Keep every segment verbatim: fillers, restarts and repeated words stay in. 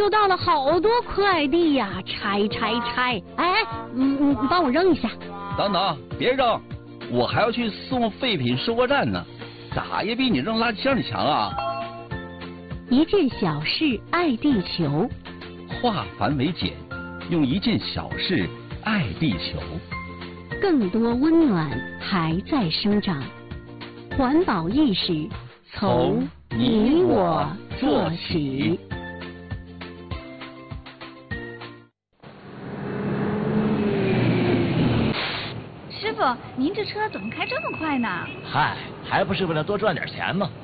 收到了好多快递呀，拆拆拆！哎，嗯嗯，帮我扔一下。 等等，别扔，我还要去送废品收购站呢，咋也比你扔垃圾箱里强啊！ 一件小事爱地球， 化繁为简，用一件小事爱地球。 更多温暖还在生长，环保意识从你我做起。 师傅，您这车怎么开这么快呢？ 嗨，还不是为了多赚点钱吗？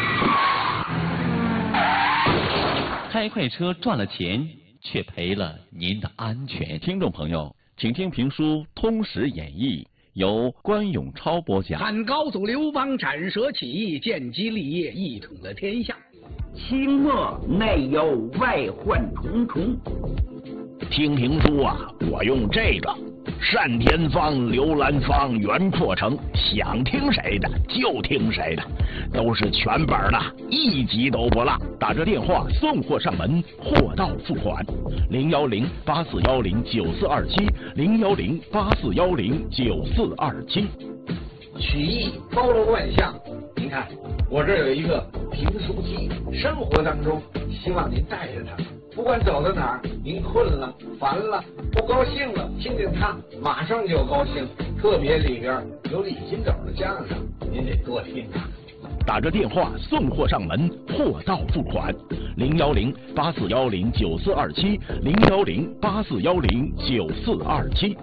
开快车赚了钱，却赔了您的安全。听众朋友，请听评书《通史演义》，由关永超播讲。 汉高祖刘邦斩蛇起义，建基立业，一统了天下。 清末内忧外患重重。 听评书啊，我用这个单田芳、刘兰芳、袁阔成，想听谁的就听谁的，都是全本的，一集都不落。打着电话送货上门，货到付款。零幺零八四幺零九四二七，零幺零八四幺零九四二七。 曲艺包罗万象，您看我这儿有一个评书机，生活当中希望您带着它。不管走到哪儿，您困了、烦了、不高兴了，听见它马上就高兴。特别里边有李金斗的相声，您得多听啊。 打着电话送货上门，货到付款。零幺零八四幺零九四二七，零幺零八四幺零九四二七。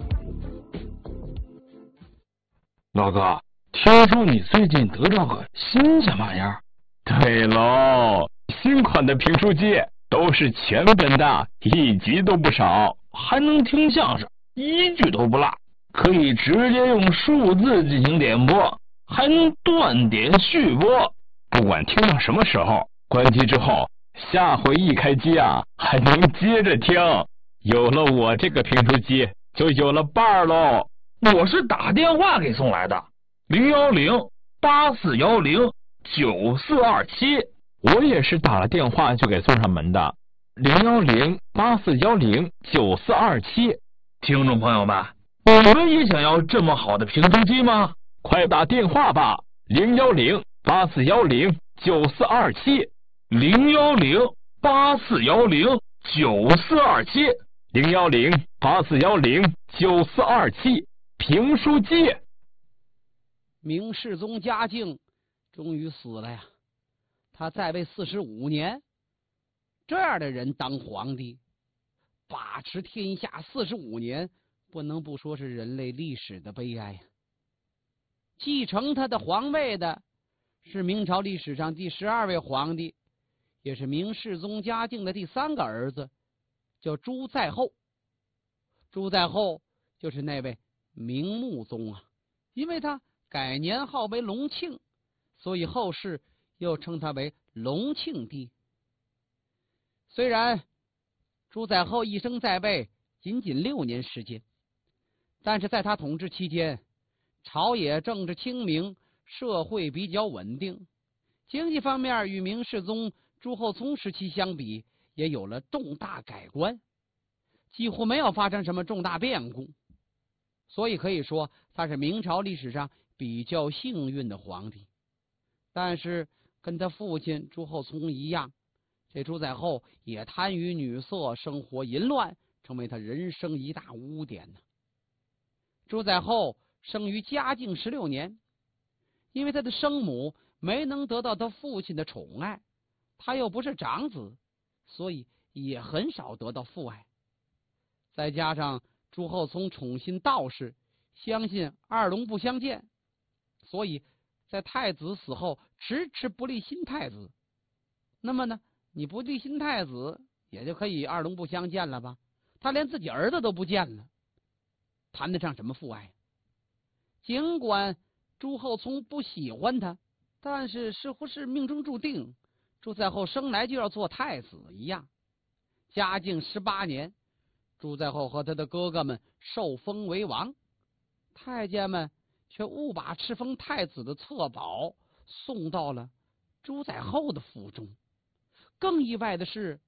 老哥，听说你最近得到个新什么玩意儿？ 对喽，新款的评书机。都是全本的，一集都不少， 还能听相声，一句都不落，可以直接用数字进行点播，还能断点续播。 不管听到什么时候，关机之后，下回一开机啊，还能接着听。有了我这个评书机，就有了伴儿喽。 我是打电话给送来的，零幺零八四幺零九四二七。 我也是打了电话就给送上门的，零幺零八四幺零九四二七。 听众朋友们，你们也想要这么好的评书机吗？ 快打电话吧，零幺零八四幺零九四二七， 零幺零八四幺零九四二七， 零幺零八四幺零九四二七，评书机。 明世宗嘉靖终于死了呀。他在位四十五年，这样的人当皇帝，把持天下四十五年，不能不说是人类历史的悲哀呀。继承他的皇位的是明朝历史上第十二位皇帝，也是明世宗嘉靖的第三个儿子，叫朱载垕。朱载垕就是那位明穆宗啊，因为他改年号为隆庆，所以后世又称他为隆庆帝。虽然朱载垕一生在位仅仅六年时间，但是在他统治期间，朝野政治清明，社会比较稳定，经济方面与明世宗朱厚熜时期相比，也有了重大改观，几乎没有发生什么重大变故，所以可以说他是明朝历史上比较幸运的皇帝。但是跟他父亲朱厚熜一样，这朱载垕也贪于女色，生活淫乱，成为他人生一大污点呢。朱载垕生于嘉靖十六年，因为他的生母没能得到他父亲的宠爱，他又不是长子，所以也很少得到父爱。再加上朱厚熜宠信道士，相信二龙不相见，所以在太子死后迟迟不立新太子。那么呢，你不立新太子，也就可以二龙不相见了吧？他连自己儿子都不见了，谈得上什么父爱？尽管朱厚熜不喜欢他，但是似乎是命中注定，朱载垕生来就要做太子一样。嘉靖十八年，朱载垕和他的哥哥们受封为王，太监们却误把敕封太子的册宝送到了朱载垕的府中。更意外的是，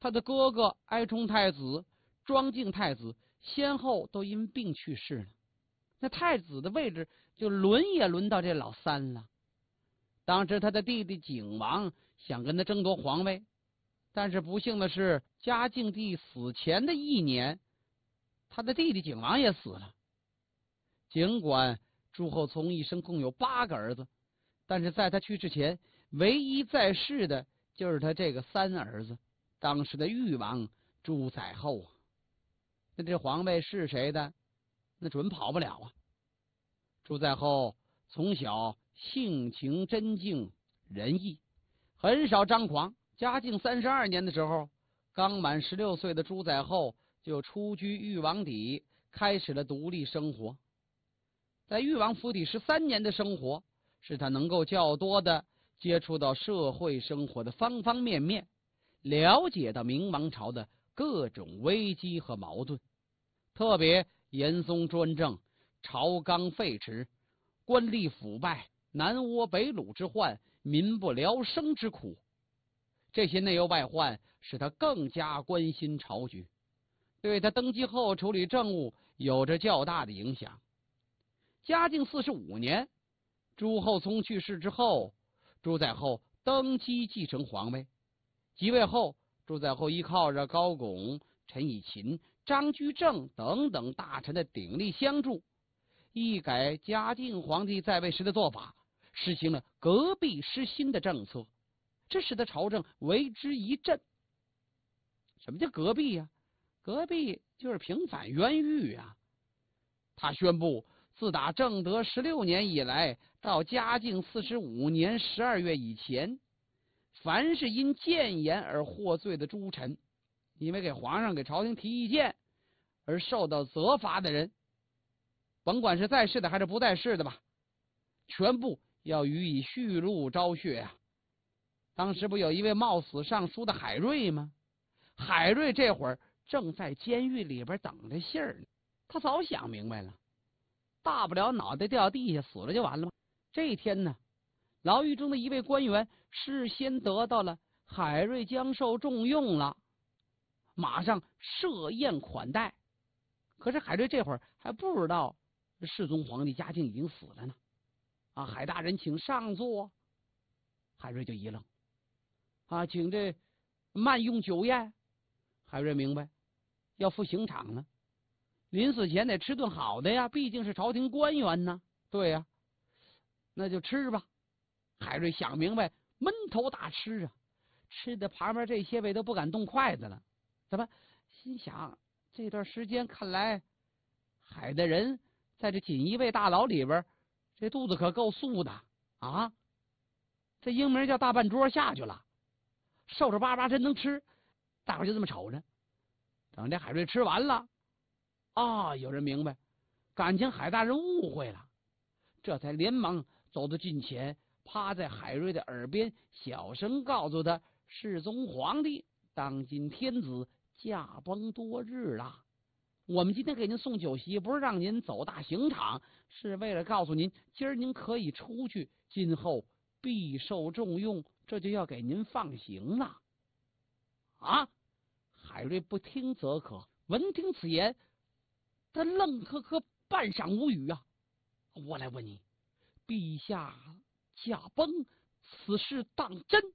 他的哥哥哀冲太子、庄敬太子先后都因病去世了，那太子的位置就轮也轮到这老三了。当时他的弟弟景王想跟他争夺皇位，但是不幸的是，嘉靖帝死前的一年，他的弟弟景王也死了。尽管朱厚熜一生共有八个儿子，但是在他去世前，唯一在世的就是他这个三儿子，当时的誉王朱载垕。那这皇位是谁的？那准跑不了啊。朱载垕从小性情真静仁义，很少张狂。嘉靖三十二年的时候，刚满十六岁的朱载垕就出居誉王邸，开始了独立生活。在誉王府邸十三年的生活，使他能够较多的接触到社会生活的方方面面，了解到明王朝的各种危机和矛盾，特别严嵩专政，朝纲废弛，官吏腐败，南倭北虏之患，民不聊生之苦。这些内忧外患使他更加关心朝局，对他登基后处理政务有着较大的影响。嘉靖四十五年，朱厚熜去世之后，朱载垕登基继承皇位。即位后，朱载垕依靠着高拱、陈以勤、张居正等等大臣的鼎力相助，一改嘉靖皇帝在位时的做法，实行了革弊施新的政策，这使得朝政为之一振。什么叫革弊呀、啊？革弊就是平反冤狱啊！他宣布，自打正德十六年以来到嘉靖四十五年十二月以前，凡是因谏言而获罪的诸臣，因为给皇上给朝廷提意见而受到责罚的人，甭管是在世的还是不在世的吧，全部要予以蓄禄昭雪啊！当时不有一位冒死上书的海瑞吗？海瑞这会儿正在监狱里边等着信儿呢。他早想明白了，大不了脑袋掉地下死了就完了吗？这一天呢，牢狱中的一位官员事先得到了海瑞将受重用了，马上设宴款待。可是海瑞这会儿还不知道世宗皇帝嘉靖已经死了呢。啊，海大人请上座。海瑞就一愣，啊，请这慢用酒宴。海瑞明白要赴刑场了，临死前得吃顿好的呀，毕竟是朝廷官员呢。对呀，那就吃吧。海瑞想明白，闷头大吃啊，吃的旁边这些位都不敢动筷子了。怎么？心想这段时间看来，海大人在这锦衣卫大牢里边，这肚子可够素的啊！这英名叫大半桌下去了，瘦瘦巴巴真能吃。大伙就这么瞅着，等这海瑞吃完了，啊，有人明白，感情海大人误会了，这才连忙走到近前，趴在海瑞的耳边，小声告诉他：世宗皇帝当今天子驾崩多日了，我们今天给您送酒席，不是让您走大刑场，是为了告诉您，今儿您可以出去，今后必受重用，这就要给您放行了。啊！海瑞不听则可，闻听此言，他愣磕磕，半晌无语啊！我来问你，陛下驾崩，此事当真？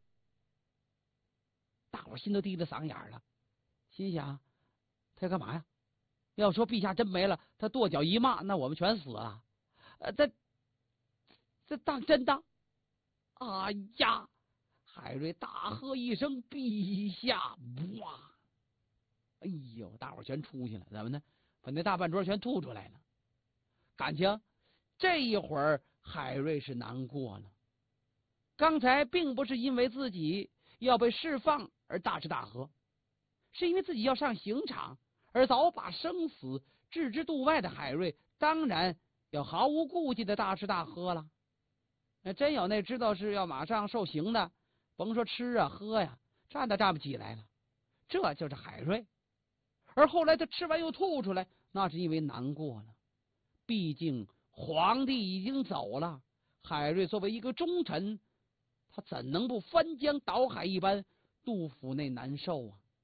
大伙心都提了嗓眼了，心想他要干嘛呀？要说陛下真没了，他跺脚一骂，那我们全死了。呃，这这当真的？哎呀！海瑞大喝一声：“陛下！”哇！哎呦，大伙全出去了，怎么呢？把那大半桌全吐出来了。感情这一会儿海瑞是难过了。刚才并不是因为自己要被释放而大吃大喝，是因为自己要上刑场，而早把生死置之度外的海瑞，当然要毫无顾忌的大吃大喝了。那真有那知道是要马上受刑的，甭说吃啊喝呀，站都站不起来了。这就是海瑞。而后来他吃完又吐出来，那是因为难过了。毕竟皇帝已经走了，海瑞作为一个忠臣，他怎能不翻江倒海一般，肚腹内难受啊？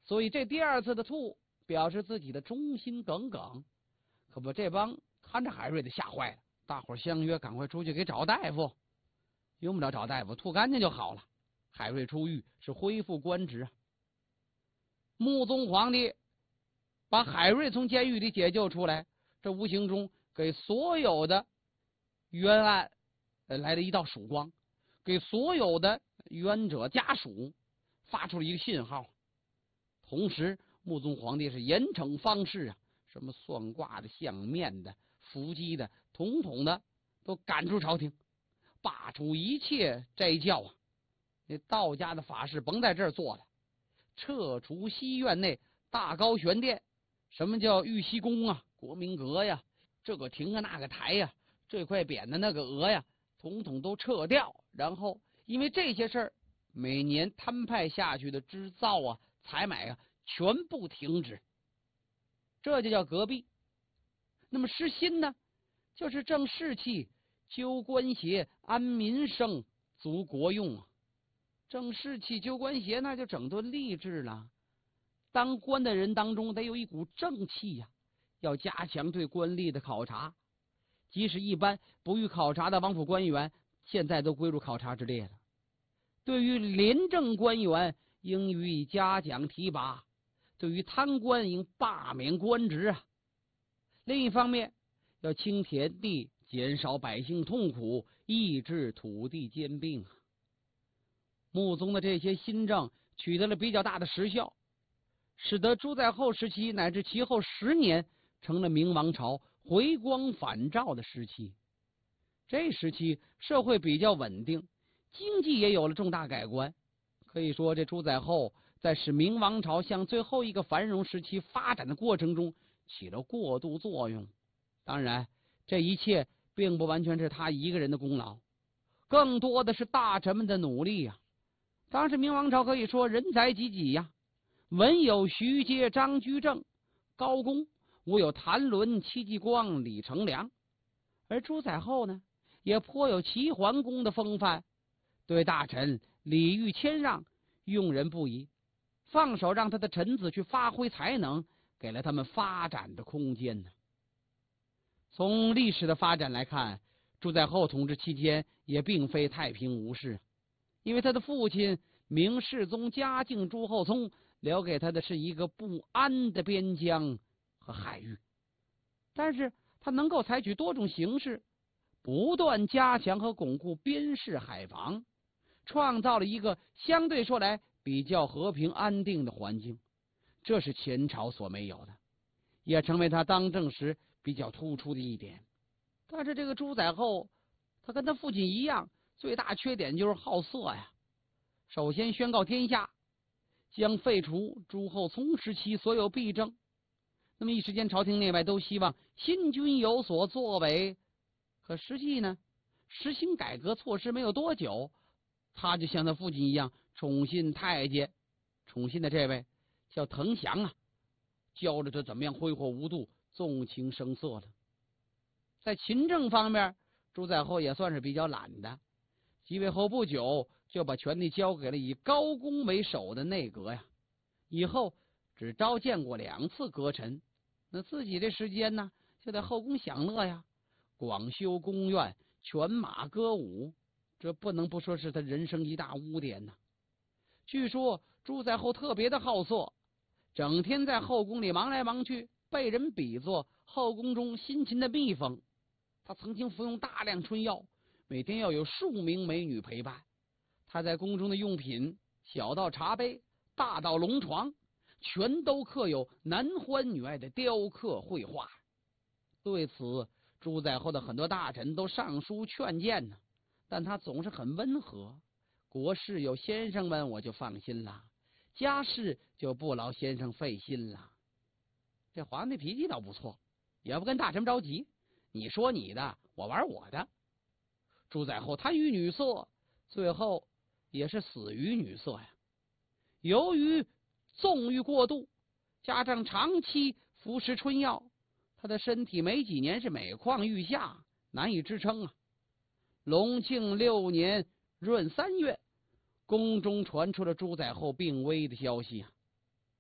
所以这第二次的吐表示自己的忠心耿耿，可把这帮看着海瑞的吓坏了。大伙相约赶快出去给找大夫，用不着找大夫，吐干净就好了。海瑞出狱是恢复官职啊。穆宗皇帝把海瑞从监狱里解救出来，这无形中给所有的冤案来了一道曙光，给所有的冤者家属发出了一个信号。同时穆宗皇帝是严惩方士啊，什么算卦的、相面的、伏击的，统统的都赶出朝廷，罢除一切斋教啊！那道家的法事甭在这儿做了，撤除西院内大高玄殿。什么叫玉溪宫啊、国民阁呀、这个亭啊、那个台呀、这块匾的那个额呀，统统都撤掉。然后因为这些事儿，每年摊派下去的织造啊、采买啊，全部停止。这就叫革弊。那么施新呢，就是正士气、纠官协、安民生、足国用啊。正士气、纠官协，那就整顿吏治了。当官的人当中得有一股正气呀、啊，要加强对官吏的考察。即使一般不予考察的王府官员，现在都归入考察之列了。对于廉政官员，应予以嘉奖提拔；对于贪官，应罢免官职啊。另一方面，要清田地，减少百姓痛苦，抑制土地兼并啊。穆宗的这些新政取得了比较大的实效，使得朱载垕时期乃至其后十年成了明王朝回光返照的时期。这时期社会比较稳定，经济也有了重大改观。可以说，这朱载垕在使明王朝向最后一个繁荣时期发展的过程中起了过渡作用。当然，这一切并不完全是他一个人的功劳，更多的是大臣们的努力呀、啊。当时明王朝可以说人才济济呀，文有徐阶、张居正、高公，武有谭纶、戚继光、李成梁。而朱载垕呢，也颇有齐桓公的风范，对大臣礼遇谦让，用人不疑，放手让他的臣子去发挥才能，给了他们发展的空间呢。从历史的发展来看，朱载垕统治期间也并非太平无事，因为他的父亲明世宗嘉靖朱厚熜留给他的是一个不安的边疆和海域，但是他能够采取多种形式，不断加强和巩固边市海防，创造了一个相对说来比较和平安定的环境，这是前朝所没有的，也成为他当政时比较突出的一点。但是这个朱载垕，他跟他父亲一样，最大缺点就是好色呀。首先宣告天下，将废除朱厚熜时期所有弊政。那么一时间，朝廷内外都希望新君有所作为，可实际呢，实行改革措施没有多久，他就像他父亲一样宠信太监。宠信的这位叫滕祥啊，教着他怎么样挥霍无度、纵情声色了。在勤政方面，朱载垕也算是比较懒的，继位后不久就把权力交给了以高公为首的内阁呀，以后只召见过两次阁臣，那自己的时间呢，就在后宫享乐呀，广修宫苑，犬马歌舞，这不能不说是他人生一大污点呐。据说朱载垕特别的好色，整天在后宫里忙来忙去，被人比作后宫中辛勤的蜜蜂。他曾经服用大量春药，每天要有数名美女陪伴。他在宫中的用品，小到茶杯，大到龙床，全都刻有男欢女爱的雕刻绘画。对此，朱载垕的很多大臣都上书劝谏呢，但他总是很温和。国事有先生们，我就放心了；家事就不劳先生费心了。这皇帝脾气倒不错，也不跟大臣着急，你说你的，我玩我的。朱载垕贪于女色，最后也是死于女色呀。由于纵欲过度，加上长期服食春药，他的身体没几年是每况愈下，难以支撑啊。隆庆六年闰三月，宫中传出了朱载垕病危的消息啊。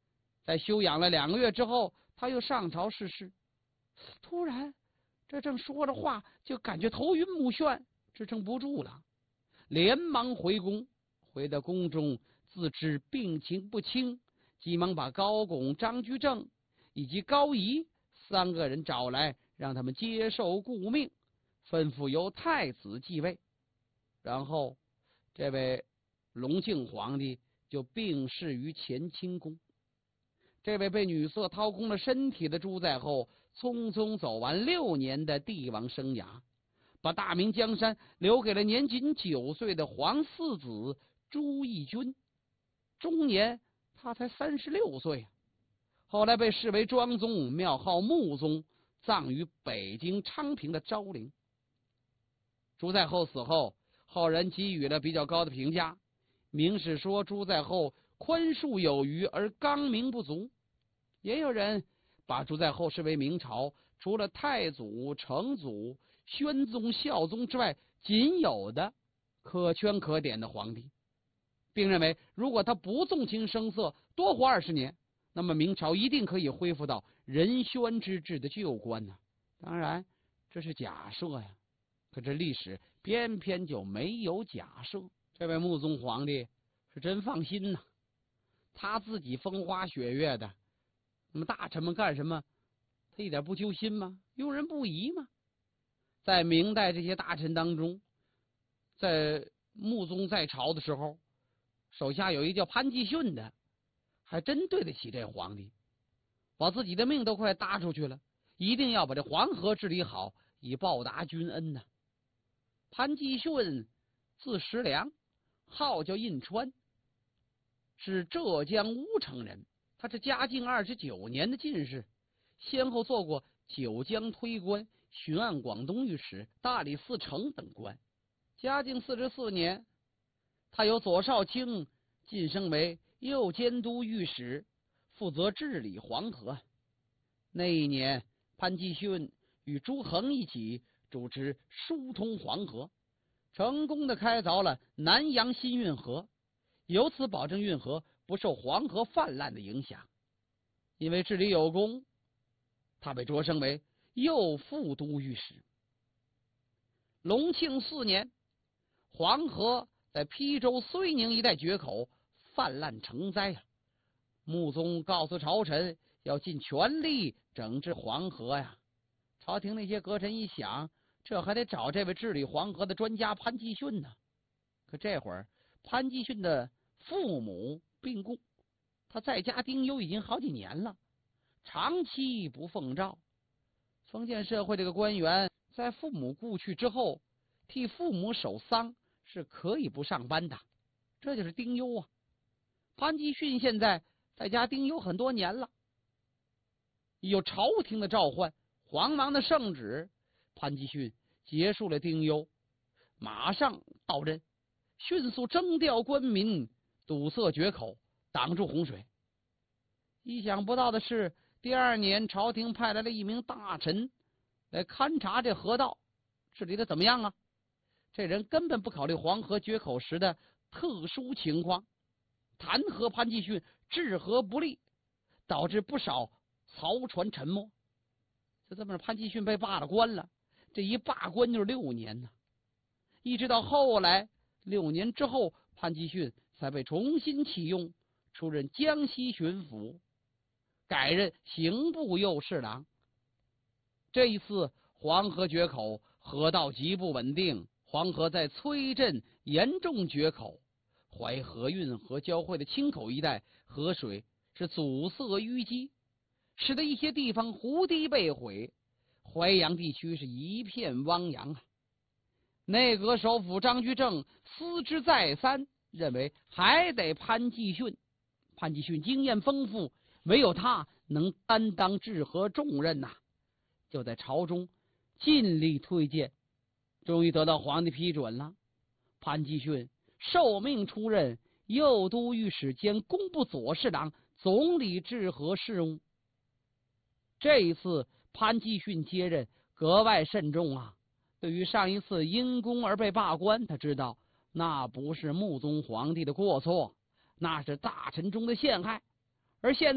在休养了两个月之后，他又上朝视事。突然，这正说着话，就感觉头晕目眩，支撑不住了，连忙回宫。回到宫中，自知病情不轻，急忙把高拱、张居正以及高仪三个人找来，让他们接受顾命，吩咐由太子继位。然后，这位隆庆皇帝就病逝于乾清宫。这位被女色掏空了身体的朱载后，匆匆走完六年的帝王生涯，把大明江山留给了年仅九岁的皇四子朱翊钧。终年他才三十六岁，后来被视为庄宗，庙号穆宗，葬于北京昌平的昭陵。朱载后死后，后人给予了比较高的评价。明史说朱载后宽恕有余而刚明不足，也有人把朱载后视为明朝除了太祖、成祖、宣宗、孝宗之外仅有的可圈可点的皇帝，并认为如果他不纵情声色，多活二十年，那么明朝一定可以恢复到仁宣之治的旧观呢、啊。当然，这是假设呀，可这历史偏偏就没有假设。这位穆宗皇帝是真放心呐、啊，他自己风花雪月的，那么大臣们干什么，他一点不揪心吗？用人不疑吗？在明代这些大臣当中，在穆宗在朝的时候，手下有一叫潘季训的，还真对得起这皇帝，把自己的命都快搭出去了，一定要把这黄河治理好，以报答君恩呢、啊。潘季训字石良，号叫印川，是浙江乌城人。他是嘉靖二十九年的进士，先后做过九江推官、巡按广东御史、大理寺丞等官。嘉靖四十四年，他由左少卿晋升为右监督御史，负责治理黄河。那一年，潘季训与朱衡一起主持疏通黄河，成功的开凿了南阳新运河，由此保证运河不受黄河泛滥的影响。因为治理有功，他被擢升为右副都御史。隆庆四年，黄河在邳州睢宁一带决口，泛滥成灾啊！穆宗告诉朝臣要尽全力整治黄河呀。朝廷那些阁臣一想，这还得找这位治理黄河的专家潘季训呢。可这会儿潘季训的父母病故，他在家丁忧已经好几年了，长期不奉诏。封建社会这个官员在父母故去之后，替父母守丧是可以不上班的，这就是丁忧啊。潘季训现在在家丁忧很多年了，有朝廷的召唤，皇王的圣旨，潘季训结束了丁忧，马上到任，迅速征调官民，堵塞决口，挡住洪水。意想不到的是，第二年朝廷派来了一名大臣来勘察这河道，治理的怎么样啊？这人根本不考虑黄河决口时的特殊情况，弹劾潘季训治河不力，导致不少漕船沉没。就这么着，潘季训被罢了官了，这一罢官就是六年呢。一直到后来六年之后，潘季训才被重新启用，出任江西巡抚，改任刑部右侍郎。这一次黄河决口，河道极不稳定，黄河在崔镇严重决口，淮河运河交汇的青口一带河水是阻塞淤积，使得一些地方湖堤被毁，淮阳地区是一片汪洋啊。内阁首辅张居正思之再三，认为还得潘季训。潘季训经验丰富，唯有他能担当治河重任呐、啊，就在朝中尽力推荐，终于得到皇帝批准了。潘季训受命出任右都御史兼工部左侍郎，总理治河事务。这一次潘季训接任格外慎重啊，对于上一次因公而被罢官，他知道那不是穆宗皇帝的过错，那是大臣中的陷害。而现在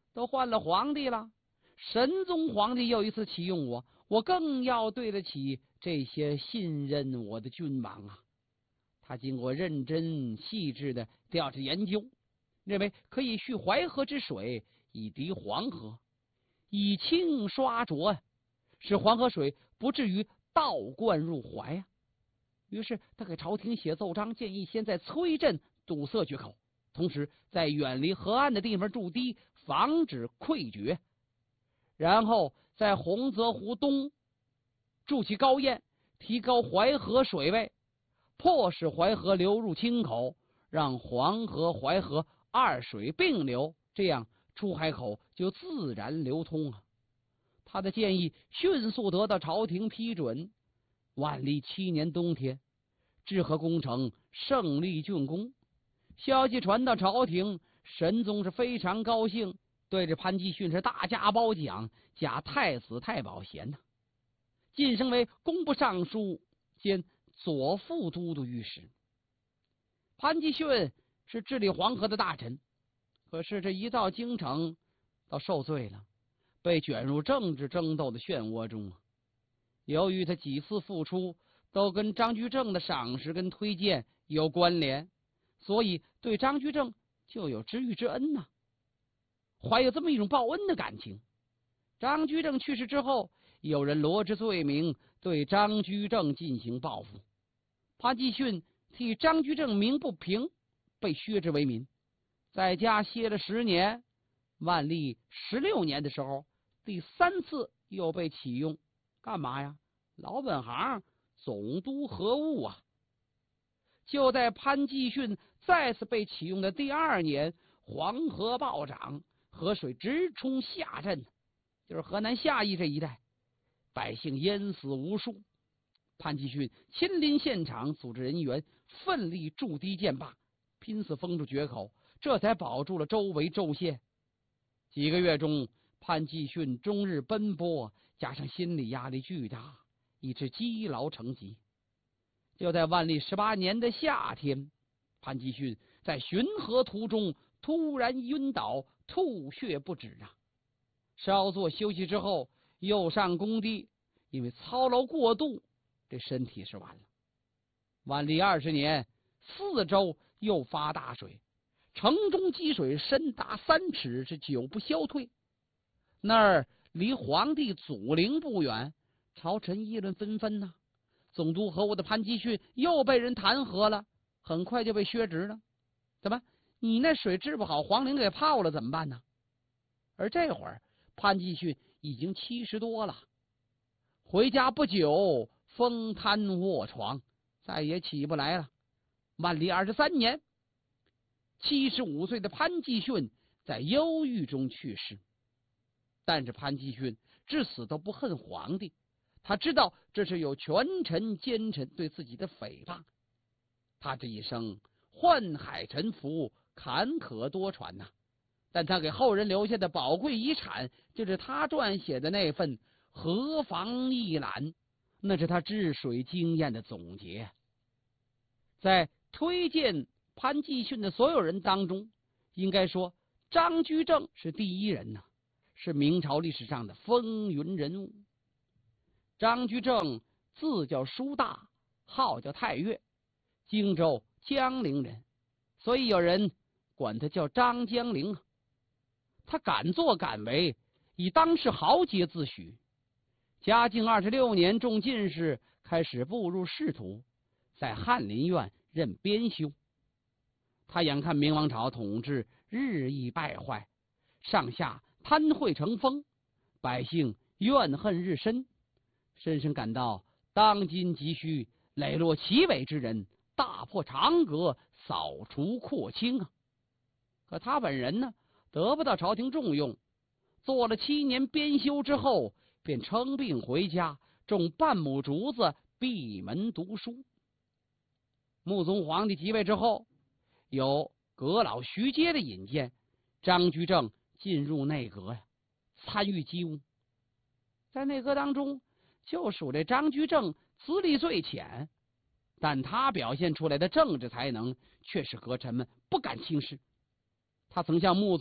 都换了皇帝了，神宗皇帝又一次启用我，我更要对得起这些信任我的君王啊。他经过认真细致的调查研究，认为可以蓄淮河之水以敌黄河，以清刷浊，使黄河水不至于倒灌入淮啊。于是他给朝廷写奏章，建议先在崔镇堵塞决口，同时在远离河岸的地方筑堤，防止溃决，然后在洪泽湖东筑起高堰，提高淮河水位，迫使淮河流入清口，让黄河、淮河二水并流，这样出海口就自然流通啊。他的建议迅速得到朝廷批准。万历七年冬天，治河工程胜利竣工，消息传到朝廷，神宗是非常高兴，对着潘季训是大加褒奖，加太子太保衔呢，晋升为工部尚书兼左副都督御史。潘季训是治理黄河的大臣，可是这一到京城，倒受罪了，被卷入政治争斗的漩涡中啊。由于他几次复出都跟张居正的赏识跟推荐有关联，所以对张居正就有知遇之恩呐、啊，怀有这么一种报恩的感情。张居正去世之后，有人罗织罪名，对张居正进行报复。潘季训替张居正鸣不平，被削职为民，在家歇了十年。万历十六年的时候，第三次又被启用，干嘛呀？老本行，总督河务啊。就在潘季训再次被启用的第二年，黄河暴涨，河水直冲夏镇，就是河南夏邑这一带，百姓淹死无数。潘季训亲临现场，组织人员奋力筑堤建坝，拼死封住决口，这才保住了周围州县。几个月中，潘季训终日奔波，加上心理压力巨大，以致积劳成疾。就在万历十八年的夏天，潘季训在巡河途中突然晕倒，吐血不止啊！稍作休息之后，又上工地，因为操劳过度，这身体是完了。万历二十年，四州又发大水，城中积水深达三尺，是久不消退。那儿离皇帝祖陵不远，朝臣议论纷纷呐、啊。总督河务的潘季训又被人弹劾了，很快就被削职了。怎么，你那水治不好，皇陵给泡了怎么办呢？而这会儿潘季训已经七十多了，回家不久风瘫卧床，再也起不来了。万历二十三年，七十五岁的潘季训在忧郁中去世。但是潘季训至死都不恨皇帝，他知道这是有权臣奸臣对自己的诽谤。他这一生宦海沉浮，坎坷多舛呐、啊。但他给后人留下的宝贵遗产，就是他撰写的那份《河防一览》，那是他治水经验的总结。在推荐潘季训的所有人当中，应该说张居正是第一人呐、啊，是明朝历史上的风云人物。张居正字叫叔大，号叫太岳，荆州江陵人，所以有人管他叫张江陵。他敢作敢为，以当世豪杰自诩。嘉靖二十六年中进士，开始步入仕途，在翰林院任编修。他眼看明王朝统治日益败坏，上下贪贿成风，百姓怨恨日深，深深感到当今急需磊落其伟之人，大破长革，扫除廓清啊！可他本人呢，得不到朝廷重用，做了七年编修之后，便称病回家，种半亩竹子，闭门读书。穆宗皇帝即位之后，有阁老徐阶的引荐，张居正进入内阁呀，参与机务。在内阁当中，就属这张居正资历最浅，但他表现出来的政治才能却使阁臣们不敢轻视。他曾向穆宗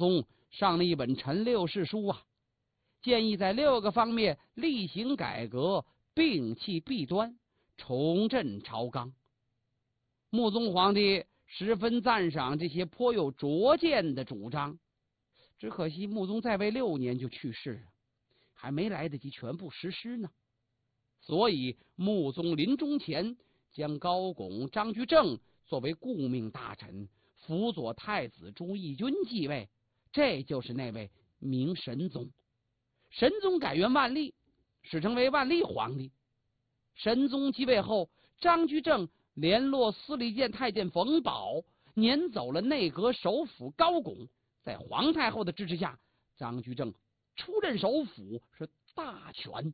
上了一本陈六事书啊，建议在六个方面厉行改革，摒弃弊端，重振朝纲。穆宗皇帝十分赞赏这些颇有拙见的主张，只可惜穆宗在位六年就去世了，还没来得及全部实施呢。所以穆宗临终前将高拱、张居正作为顾命大臣，辅佐太子朱翊钧继位，这就是那位明神宗。神宗改元万历，史称为万历皇帝。神宗继位后，张居正联络司礼监太监冯保，撵走了内阁首辅高拱。在皇太后的支持下，张居正出任首辅，是大权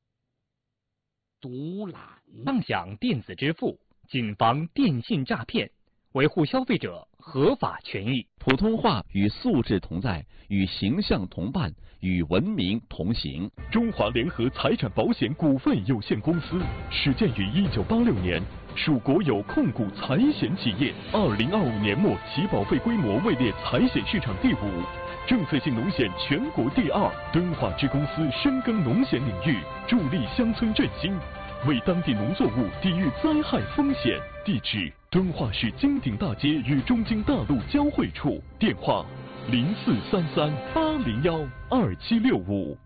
独揽。 畅享电子支付，谨防电信诈骗，维护消费者合法权益。 普通话与素质同在，与形象同伴，与文明同行。 中华联合财产保险股份有限公司始建于一九八六年，属国有控股财险企业。二零二五年末，其保费规模位列财险市场第五，政策性农险全国第二。敦化之公司深耕农险领域，助力乡村振兴，为当地农作物抵御灾害风险。地址：敦化市金鼎大街与中京大路交汇处。电话：零四三三八零幺二七六五。